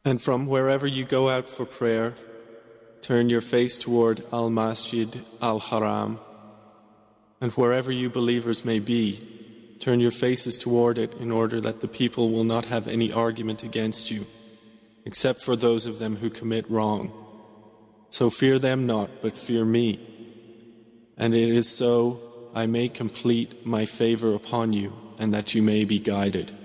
And from wherever you go out for prayer, turn your face toward Al-Masjid Al-Haram. And wherever you believers may be, turn your faces toward it in order that the people will not have any argument against you, except for those of them who commit wrong. So fear them not, but fear me. And it is so I may complete my favor upon you, and that you may be guided.